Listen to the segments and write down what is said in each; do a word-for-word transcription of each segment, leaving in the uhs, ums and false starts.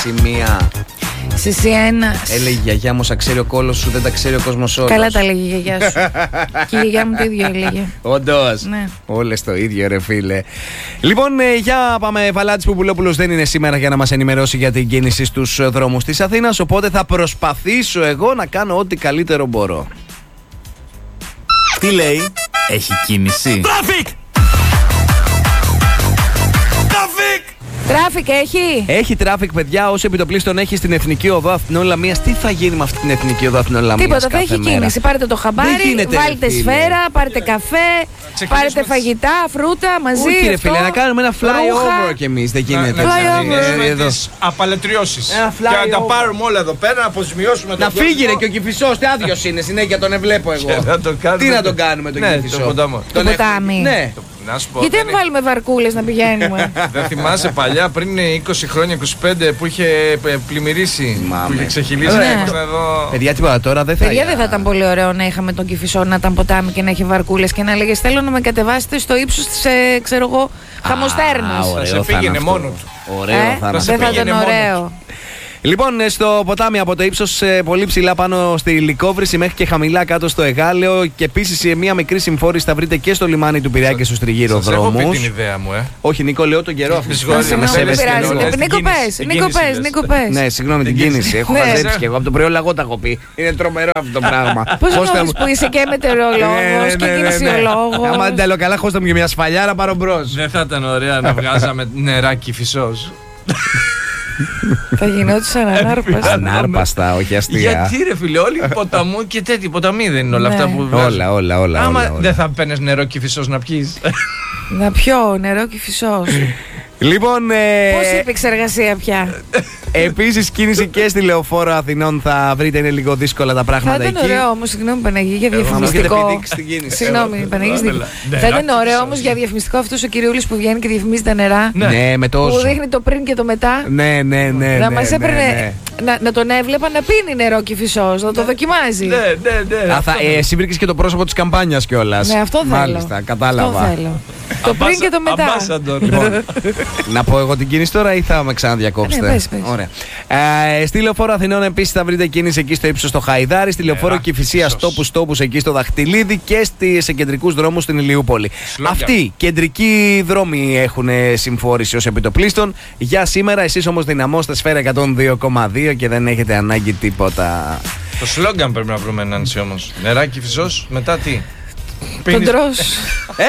Σημεία. Συσί ένα. Έλεγε η γιαγιά μου, όσα ξέρει ο κόλος σου, δεν τα ξέρει ο κόσμος όλος. Καλά τα έλεγε η γιαγιά σου. Και η γιαγιά μου το ίδιο έλεγε. Όντως. Ναι. Όλες το ίδιο, ρε φίλε. Λοιπόν, ε, για πάμε. Βαλάτης Πουπουλόπουλος δεν είναι σήμερα για να μας ενημερώσει για την κίνηση στους δρόμους της Αθήνας. Οπότε θα προσπαθήσω εγώ να κάνω ό,τι καλύτερο μπορώ. Τι λέει, έχει κίνηση. Traffic! Traffic! Τράφικ έχει. Έχει τράφικ, παιδιά. Όσο επιτοπλίστων έχει στην Εθνική Οδό Αθηνών Λαμίας. Τι θα γίνει με αυτή την Εθνική Οδό Αθηνών Λαμίας? Τίποτα, θα έχει μέρα. κίνηση. Πάρετε το χαμπάρι, γίνεται, βάλτε σφαίρα, πάρετε καφέ, πάρετε φαγητά, φρούτα μαζί. Όχι, ρε αυτό, φίλε, να κάνουμε ένα flyover κι εμείς. Δεν γίνεται. Flyover. Τις απαλετριώσεις. Ένα Και να τα flyover. πάρουμε όλα εδώ πέρα, να αποζημιώσουμε Να τον φύγει ρε κόσμο. και ο Κηφισός, τι άδειος είναι, συνέχεια τον εβλέπω εγώ. Και να τον κάνουμε- Τι να τον κάνουμε τον Ναι, Κηφισό? το ποτάμι. Το Τον ποτάμι. έχουμε- Ναι. Να σου πω, Γιατί δεν δεν βάλουμε βαρκούλες να πηγαίνουμε? Δεν θυμάσαι παλιά, πριν είκοσι χρόνια, είκοσι πέντε, που είχε ε, πλημμυρίσει, Θυμάμαι. που είχε ξεχυλήσει. Ναι. και ήμασταν εδώ. Παιδιά, τίποτα τώρα δεν θα. Παιδιά, δεν θα ήταν πολύ ωραίο να είχαμε τον Κηφισό να ήταν ποτάμι και να έχει βαρκούλες και να λέγε θέλω να με κατεβάσετε στο ύψος της, ε, ξέρω εγώ, χαμοστέρνας. Α, ωραίο σε θα πήγαινε είναι αυτό. μόνο του. Ωραίο Ε, θα είναι. σε δεν θα πήγαινε ήταν μόνο ωραίο. Λοιπόν, ε, στο ποτάμι από το ύψος ε, πολύ ψηλά πάνω στη Λυκόβρηση μέχρι και χαμηλά κάτω στο Εγάλεο. Και επίσης μια μικρή συμφόρηση θα βρείτε και στο λιμάνι του Πειραιά και στους Σας έχω πει την τριγύρω-δρόμους. ιδέα μου, ε. Όχι, Νίκο, λέω τον καιρό αυτή. Συγγνώμη, Συγγνώμη, με δεν σέβεσαι πειράζει. και όλες. Νίκο Την πες, κίνηση, Νίκο την πες, κίνηση Νίκο λες. πες. Ναι, συγγνώμη, την κίνηση. Έχω Ναι. χαζέψει και εγώ. Από το πρωί λαγό τα έχω πει. Είναι τρομερό αυτό το πράγμα. Πώς Χώστα νόμιζες μου. που είσαι και Ναι, μετεωρολόγος και ναι, ναι, ναι, ναι. κινησιολόγος? Άμα δεν τα λέω καλά, χώστα μου και μια σφαλιάρα πάρω μπρος. Δεν θα ήταν ωραία να βγάζαμε νεράκι φυσός. Θα γινόντουσαν ανάρπαστα. Ανάρπαστα, όχι αστεία. Γιατί ρε φίλε, όλοι ποταμού και τέτοιοι ποταμοί δεν είναι όλα Ναι. αυτά που βγάζουν. Όλα, όλα, όλα. Άμα όλα, όλα. δεν θα παίρνεις νερό και φυσός να πιείς. Να πιω νερό και φυσός. Λοιπόν, ε, Πώς είπε εξεργασία πια? επίσης κίνηση και στη Λεωφόρο Αθηνών θα βρείτε, είναι λίγο δύσκολα τα Θα πράγματα ήταν εκεί. ωραίο όμως, συγγνώμη Παναγία, για Θα μου έχετε διαφημιστικό. επιδείξει την κίνηση. Συγγνώμη, Παναγία, έχεις δίκιο. Θα ήταν ωραίο όμως για διαφημιστικό αυτός ο κυριούλης που βγαίνει και διαφημίζει τα νερά. Ναι, με Που τόσο. δείχνει το πριν και το μετά. Ναι, ναι, ναι. Να ναι, μας ναι, έπαιρνε. ναι. Να, να τον έβλεπα να πίνει νερό και φυσός, να το δοκιμάζει. Ναι, ναι, ναι. Α, θα, ε, εσύ βρήκες και το πρόσωπο της καμπάνιας κιόλας. Ναι, αυτό θέλω. Μάλιστα, κατάλαβα. Αυτό θέλω. Το πριν και το μετά. Ambassador. Λοιπόν, να πω εγώ την κίνηση τώρα ή θα με ξαναδιακόψετε? Ναι, πες, πες. Ωραία. Ε, στη Λεωφόρο Αθηνών επίσης θα βρείτε κίνηση εκεί στο ύψος στο Χαϊδάρι, στη Λεωφόρο Νεράκι Κηφισίας φυσός. τόπους τόπους εκεί στο Δαχτυλίδι και στη, σε κεντρικούς δρόμους στην Ηλιούπολη. Σλόγγαν. Αυτοί κεντρικοί δρόμοι έχουν συμφόρηση ως επιτοπλίστων. Για σήμερα εσείς όμως δυναμώστε Σφαίρα εκατόν δύο κόμμα δύο και δεν έχετε ανάγκη τίποτα. Το σλόγγαν πρέπει να βρούμε, Νάνση, όμως. Νεράκι φυσός, μετά τι? Τον Πίνεις- τρως. Ε,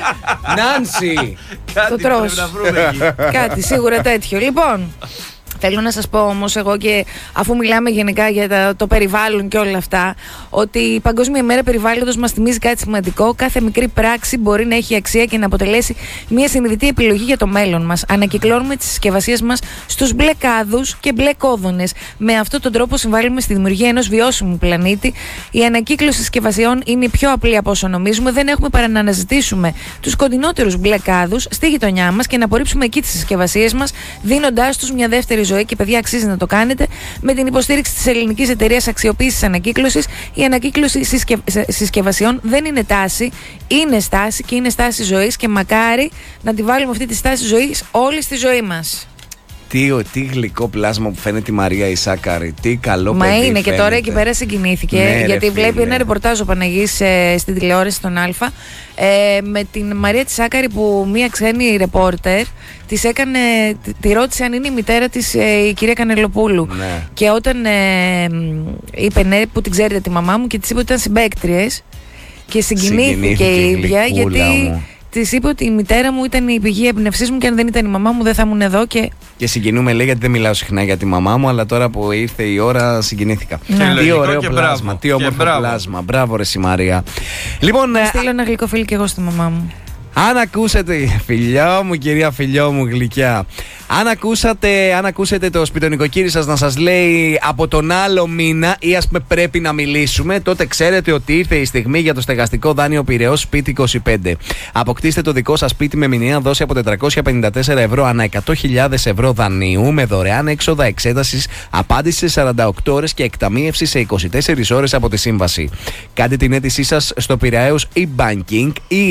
Νάνση! Κάτι το πρέπει τρως. να βρούμε εκεί. Κάτι σίγουρα τέτοιο. Λοιπόν, θέλω να σας πω όμως εγώ, και αφού μιλάμε γενικά για τα- το περιβάλλον και όλα αυτά, ότι η Παγκόσμια Μέρα Περιβάλλοντος μας θυμίζει κάτι σημαντικό. Κάθε μικρή πράξη μπορεί να έχει αξία και να αποτελέσει μια συνειδητή επιλογή για το μέλλον μας. Ανακυκλώνουμε τις συσκευασίες μας στους μπλε κάδους και μπλε κόδωνες. Με αυτόν τον τρόπο συμβάλλουμε στη δημιουργία ενός βιώσιμου πλανήτη. Η ανακύκλωση συσκευασιών είναι πιο απλή από όσο νομίζουμε. Δεν έχουμε παρά να αναζητήσουμε τους κοντινότερους μπλε κάδους στη γειτονιά μας και να απορρίψουμε εκεί τις συσκευασίες μας, δίνοντάς τους μια δεύτερη ζωή. Και παιδιά, αξίζει να το κάνετε με την υποστήριξη της Ελληνικής Εταιρείας Αξιοποίησης Ανακύκλωσης. Η ανακύκλωση συσκευ... συσκευασιών δεν είναι τάση, είναι στάση και είναι στάση ζωής, και μακάρι να τη βάλουμε αυτή τη στάση ζωής όλη στη ζωή μας. Τι, τι γλυκό πλάσμα που φαίνεται η Μαρία Ισάκαρη. Τι καλό Μα παιδί είναι και τώρα φαίνεται. εκεί πέρα συγκινήθηκε, Ναι, ρε γιατί βλέπει φίλε. ένα ρεπορτάζ ο Παναγής ε, στην τηλεόραση στον Α, ε, με την Μαρία Τσάκαρη, που μία ξένη ρεπόρτερ της έκανε, τη, τη ρώτησε αν είναι η μητέρα της ε, η κυρία Κανελοπούλου. Ναι. Και όταν ε, είπε ναι, που την ξέρετε τη μαμά μου, και της είπε ότι ήταν συμπαίκτριες, και συγκινήθηκε, Συγκινήθηκε η η ίδια, γλυκούλα γιατί μου. της είπε ότι η μητέρα μου ήταν η πηγή εμπνευσής μου, και αν δεν ήταν η μαμά μου δεν θα ήμουν εδώ. Και Και συγκινούμε, λέει, γιατί δεν μιλάω συχνά για τη μαμά μου, αλλά τώρα που ήρθε η ώρα συγκινήθηκα. Ναι. Τι λογικό ωραίο και πλάσμα, μπράβο. τι Και όμορφο μπράβο. πλάσμα. Μπράβο, ρε Μαρία. Λοιπόν, ε, στείλω ένα γλυκό φίλι και εγώ στη μαμά μου. αν ακούσατε, φιλιό μου, κυρία φιλιό μου γλυκιά, αν ακούσατε, αν ακούσετε το σπιτονικοκύρι σας να σας λέει από τον άλλο μήνα, ή ας πούμε πρέπει να μιλήσουμε, τότε ξέρετε ότι ήρθε η στιγμή για το στεγαστικό δάνειο Πειραιώς Σπίτι είκοσι πέντε. Αποκτήστε το δικό σας σπίτι με μηνιαία δόση από τετρακόσια πενήντα τέσσερα ευρώ ανά εκατό χιλιάδες ευρώ δανείου, με δωρεάν έξοδα εξέτασης, απάντηση σε σαράντα οκτώ ώρες και εκταμείευση σε είκοσι τέσσερις ώρες από τη σύμβαση. Κάντε την αίτησή σας στο Πειραιώς e-banking ή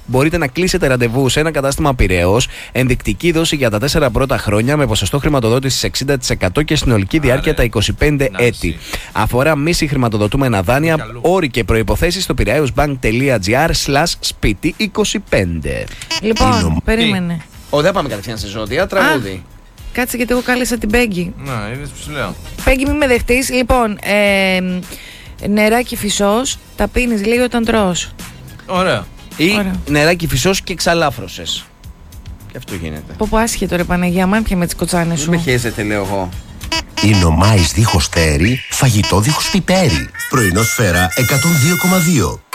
μπορείτε να κλείσετε ραντεβού σε ένα κατάστημα Πειραιώς. Ενδεικτική δόση για τα τέσσερα πρώτα χρόνια με ποσοστό χρηματοδότηση εξήντα τοις εκατό και συνολική διάρκεια τα είκοσι πέντε έτη. Αφορά μη συγχρηματοδοτούμενα δάνεια. Όροι και προϋποθέσεις στο πειραιώσbank.gr slash σπίτι είκοσι πέντε. Λοιπόν, περίμενε. Ω, δεν πάμε κατευθείαν σε ζώδια, τραγούδι. Κάτσε γιατί εγώ κάλεσα την Πέγγι. Να, είδες που σου λέω. Πέγγι, μη με δεχτείς. Λοιπόν, ε, νεράκι φυσός, τα πίνεις λίγο όταν τρως. Ωραία. Ή Ωραία. νεράκι φυσός και ξαλάφρωσες. Και αυτό γίνεται. Πω πω άσχετο ρε Παναγία, μάν πια με τις κοτσάνες σου. Δεν με χέζετε, λέω εγώ. Είναι ο Μάης δίχως τέρι, φαγητό δίχως πιπέρι. Πρωινό σφαίρα εκατόν δύο κόμμα δύο.